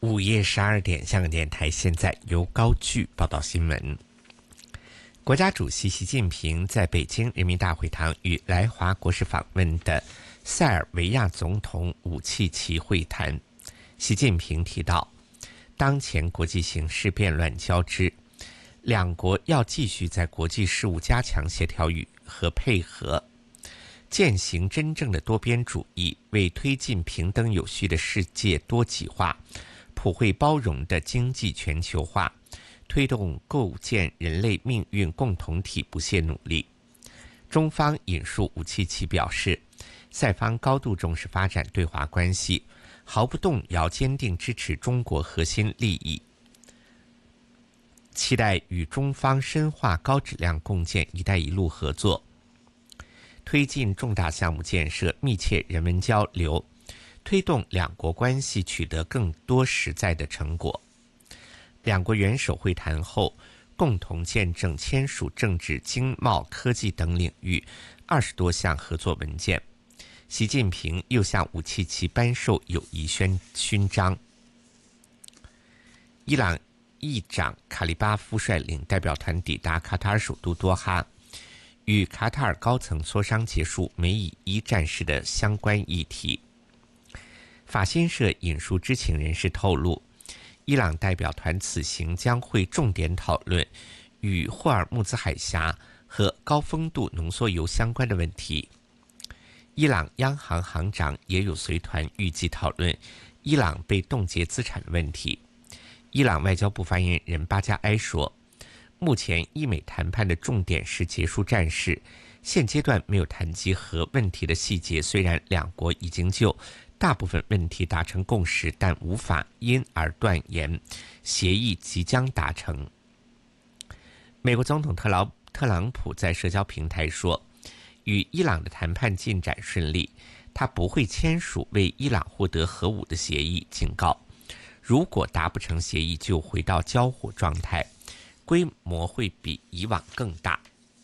午夜12点，香港电台现在由高炬报道新闻。国家主席习近平在北京人民大会堂与来华国事访问的塞尔维亚总统武契奇会谈。习近平提到，当前国际形势变乱交织，两国要继续在国际事务加强协调和配合，践行真正的多边主义，为推进平等有序的世界多极化、普惠包容的经济全球化，推动构建人类命运共同体不懈努力。中方引述武契奇表示，塞方高度重视发展对华关系，毫不动摇坚定支持中国核心利益，期待与中方深化高质量共建“一带一路”合作，推进重大项目建设，密切人文交流，推动两国关系取得更多实在的成果。两国元首会谈后，共同见证签署政治、经贸、科技等领域20多项合作文件。习近平又向武契奇颁授友谊勋章。伊朗议长卡利巴夫率领代表团抵达卡塔尔首都多哈，与卡塔尔高层磋商结束美以伊战事的相关议题。法新社引述知情人士透露，伊朗代表团此行将会重点讨论与霍尔木兹海峡和高丰度浓缩铀相关的问题。伊朗央行行长也有随团，预计讨论伊朗被冻结资产的问题。伊朗外交部发言人巴加埃说，目前伊美谈判的重点是结束战事，现阶段没有谈及核问题的细节，虽然两国已经就大部分问题达成共识，但无法因而断言协议即将达成。美国总统特朗普在社交平台说，与伊朗的谈判进展顺利，他不会签署为伊朗获得核武的协议，警告如果达不成协议就回到交火状态，规模会比以往更大。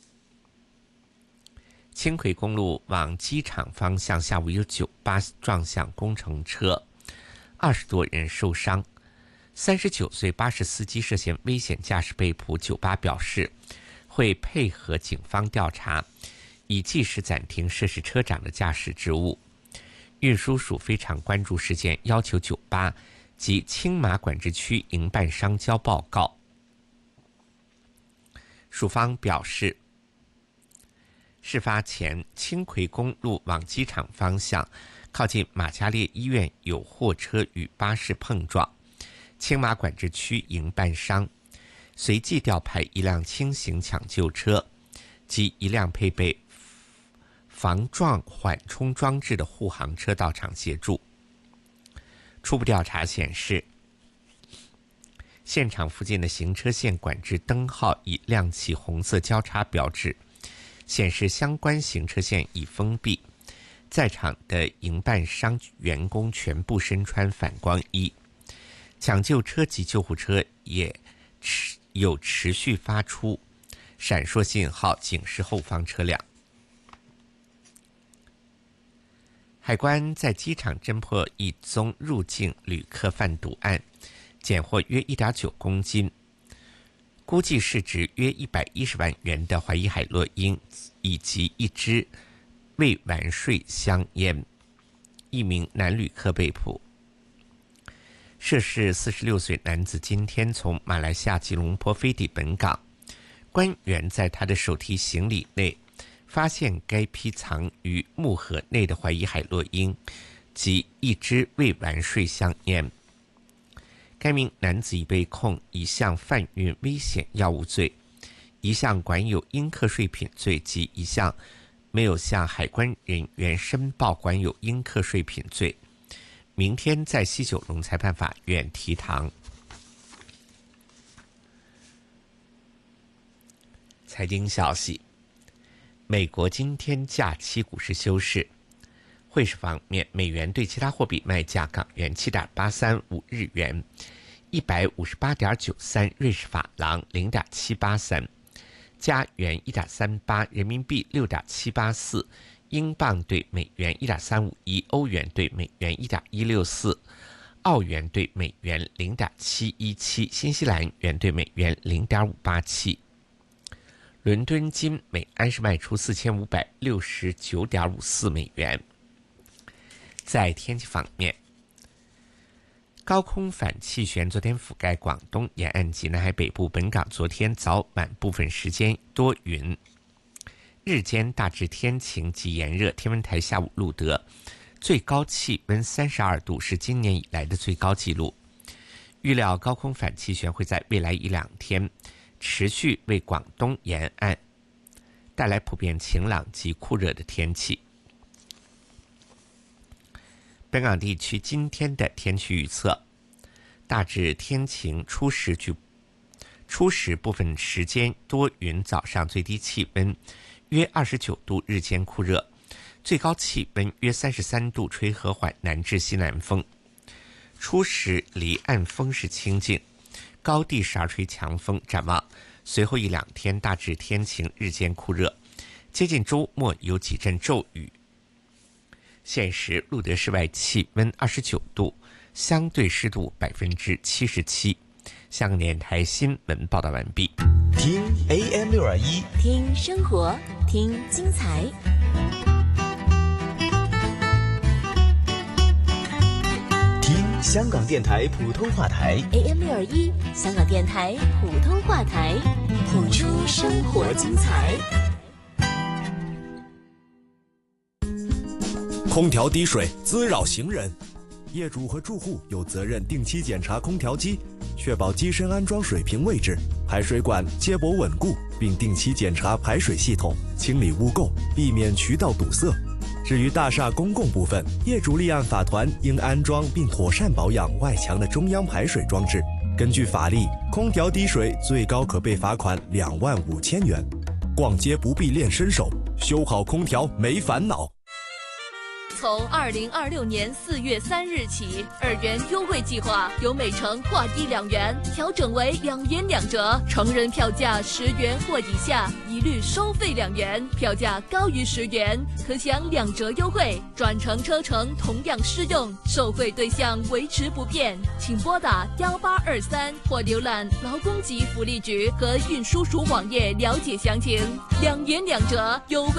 轻轨公路往机场方向下午有酒吧撞向工程车，20多人受伤。39岁巴士司机涉嫌危险驾驶被捕，酒吧表示会配合警方调查，以即时暂停涉事车长的驾驶职务。运输署非常关注事件，要求酒吧及青马管制区营办商交报告。署方表示，事发前轻轨公路往机场方向靠近马加列医院有货车与巴士碰撞，青马管制区营办商随即调派一辆轻型抢救车及一辆配备防撞缓冲装置的护航车到场协助。初步调查显示，现场附近的行车线管制灯号已亮起红色交叉标志，显示相关行车线已封闭。在场的营办商员工全部身穿反光衣，抢救车及救护车也有持续发出闪烁信号，警示后方车辆。海关在机场侦破一宗入境旅客贩毒案，检获约 1.9 公斤，估计市值约110万元的怀疑海洛因，以及一支未完税香烟。一名男旅客被捕。涉事46岁男子今天从马来西亚吉隆坡飞抵本港，官员在他的手提行李内发现该批藏于木盒内的怀疑海洛因及一支未完税香烟。该名男子已被控一项贩运危险药物罪，一项管有应课税品罪及一项没有向海关人员申报管有应课税品罪。明天在西九龙裁判法院提堂。财经消息，美国今天假期股市休市。汇市方面，美元对其他货币卖价：港元7.835，日元158.93，瑞士法郎0.783，加元1.38，人民币6.784，英镑对美元1.351，欧元对美元1.164， 澳元兑美元0.717，新西兰元兑美元0.587。伦敦金每安士卖出4569.54美元。在天气方面，高空反气旋昨天覆盖广东沿岸及南海北部，本港昨天早晚部分时间多云，日间大致天晴及炎热。天文台下午录得最高气温32度，是今年以来的最高纪录。预料高空反气旋会在未来1-2天持续为广东沿岸带来普遍晴朗及酷热的天气。本港地区今天的天气预测，大致天晴，初时部分时间多云，早上最低气温约29度，日间酷热，最高气温约33度，吹和缓南至西南风。初时离岸风势清劲，高地时而吹强风。展望随后1-2天大致天晴，日间酷热，接近周末有几阵骤雨。现时录得室外气温29度，相对湿度77%。香港电台新闻报道完毕。 听 AM621， 听生活，听精彩。 听香港电台普通话台 AM621，香港电台普通话台，谱出生活精彩。 空调滴水滋扰行人，业主和住户有责任定期检查空调机，确保机身安装水平位置，排水管接驳稳固，并定期检查排水系统，清理污垢，避免渠道堵塞。至于大厦公共部分，业主立案法团应安装并妥善保养外墙的中央排水装置。根据法例，空调滴水最高可被罚款25000元。逛街不必练身手，修好空调没烦恼。 从2026年4月3日起，2元优惠计划由每程划一2元调整为2元2折，成人票价10元或以下一律收费2元，票价高于10元可享2折优惠，转乘车程同样适用，受惠对象维持不变。请拨打1823或浏览劳工及福利局和运输署网页了解详情。2元2折优惠